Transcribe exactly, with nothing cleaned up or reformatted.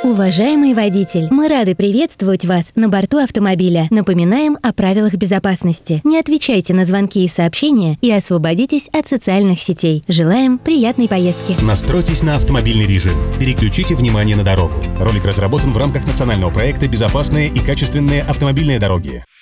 Уважаемый водитель, мы рады приветствовать вас на борту автомобиля. Напоминаем о правилах безопасности. Не отвечайте на звонки и сообщения и освободитесь от социальных сетей. Желаем приятной поездки. Настройтесь на автомобильный режим. Переключите внимание на дорогу. Ролик разработан в рамках национального проекта «Безопасные и качественные автомобильные дороги».